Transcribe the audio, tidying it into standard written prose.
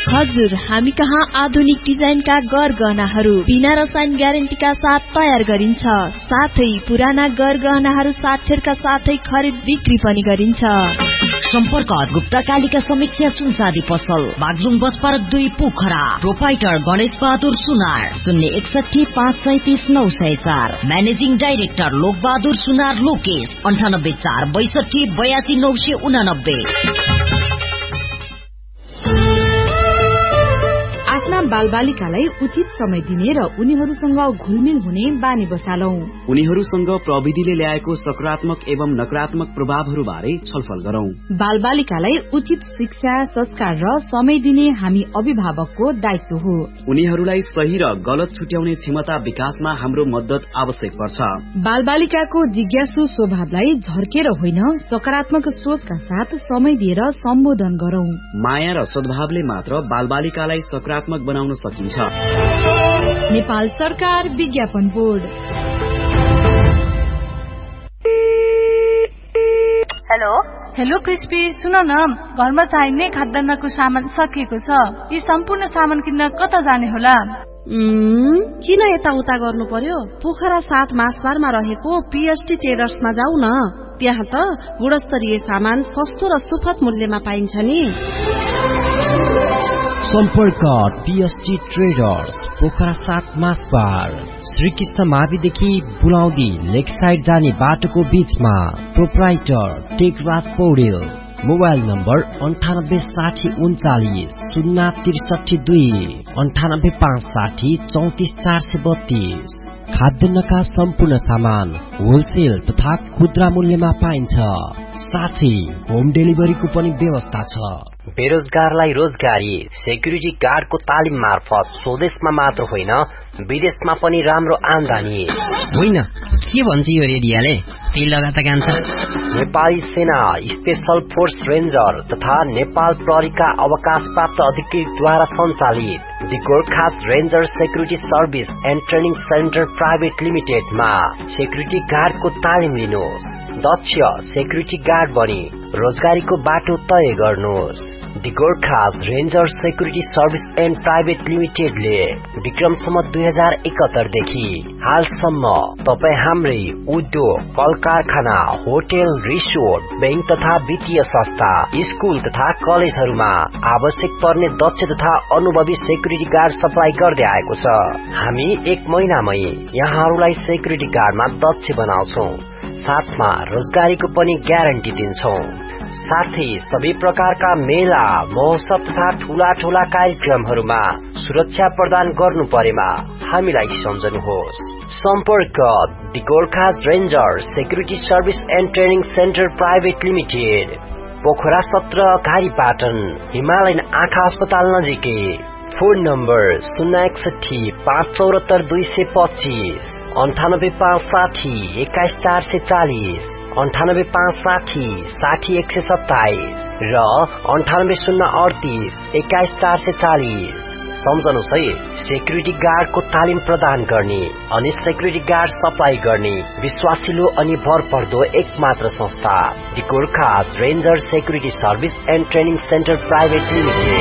हजुर, हामी कहाँ आधुनिक डिजाइनका गहनाहरू बिना रसायन ग्यारेन्टीका साथ तयार गरिन्छ। साथै पुराना गहनाहरू साक्षरका साथै खरिद बिक्री पनि गरिन्छ। सम्पर्क गुप्ता कालिका समीक्षा सुनसादी पसल, Baglung bus park 2 Pokhara. Proprietor Ganesh Bahadur सुनार, 061 537 904। म्यानेजिङ डाइरेक्टर लोक बहादुर सुनार लोकेश, 98 4 62 82 989। आफ्ना बालबालिकालाई उचित समय दिने र उनीहरूसँग घुलमिल हुने बानी बसालौं। उनीहरूसँग प्रविधिले ल्याएको सकारात्मक एवं नकारात्मक प्रभावहरू बारे छलफल गरौं। बालबालिकालाई उचित शिक्षा, संस्कार र समय दिने हामी अभिभावकको दायित्व हो। उनीहरूलाई सही र गलत छुट्याउने क्षमता विकासमा हाम्रो मद्दत आवश्यक पर्छ। बालबालिकाको जिज्ञासु स्वभावलाई झर्केर होइन, सकारात्मक सोचका साथ समय दिएर सम्बोधन गरौं। माया र सद्भावले मात्र बालबालिकालाई सकारात्मक बनाउन सकिन्छ। नेपाल सरकार विज्ञापन बोर्ड। हेलो क्रिस्पी, सुन न, घरमा चाहिने खाद्यान्नको सामान सकिएको छ। यी सम्पूर्ण सामान किन्न कता जाने होला? किन यताउता गर्नु पर्यो? पोखरा 7 मासबारमा रहेको पीएसटी ट्रेडर्समा जाऊ न। त्यहाँ त गुणस्तरीय सामान सस्तो र सुपथ मूल्यमा पाइन्छ नि। सम्पर्क पीएसटी ट्रेडर्स, पोखरा 7 मासबार, श्रीकृष्ण माविदेखि बुलाउँदी लेक साइड जाने बाटोको बीचमा। Proprietor Tekraj Paudel. Mobile number 98 60 39 063 2, 98 560 34 432। खाद्यान्नका सम्पूर्ण सामान होलसेल तथा खुद्रा मूल्यमा पाइन्छ। साथै होम डेलिभरीको पनि व्यवस्था छ। बेरोजगारलाई रोजगारी, सेक्युरिटी गार्डको तालिम मार्फत स्वदेशमा मात्र होइन विदेशमा पनि राम्रो आमदानी। होइन, के भन्छ यो रेडियोले? त्यही लगाता गान्छ। नेपाली सेना, स्पेशल फोर्स रेन्जर तथा नेपाल प्रहरीका अवकाश प्राप्त अधिकृतद्वारा सञ्चालित the Gorkhas ranger security service and training centre private लिमिटेडमा security गार्डको तालिम लिनुहोस्। दक्ष सेक्युरिटी गार्ड बनी रोजगारीको बाटो तय गर्नुहोस्। The Gorkhas ranger security service and private लिमिटेडले Vikram Samvat 2071 देखि हालसम्म तपाई हाम्रै उद्योग, कल कारखाना, होटल, रिसोर्ट, बैंक तथा वित्तीय संस्था, स्कूल तथा कलेजहरूमा आवश्यक पर्ने दक्ष तथा अनुभवी सेक्युरिटी गार्ड सप्लाई गर्दै आएको छ। हामी 1 महिनामै यहाँहरूलाई सेक्युरिटी गार्डमा दक्ष बनाउँछौं। साथमा रोजगारीको पनि ग्यारेन्टी दिन्छौं। साथै सबै प्रकारका मेला, महोत्सव तथा ठूला ठूला कार्यक्रमहरूमा सुरक्षा प्रदान गर्नु परेमा हामीलाई सम्झनुहोस्। सम्पर्क the Gorkhas ranger security service and training centre private limited, Pokhara 17 घारीपाटन, Himalayan आँखा अस्पताल नजिकै। फोन नम्बर 061 574 225, 98 560 21 440, 98 560 60 127 र 98 038 21 440। सम्झनुहोस् है, सेक्युरिटी गार्डको तालिम प्रदान गर्ने अनि सेक्युरिटी गार्ड सप्लाई गर्ने विश्वासिलो अनि भरपर्दो एकमात्र संस्था the Gorkhas ranger security service and training centre private limited.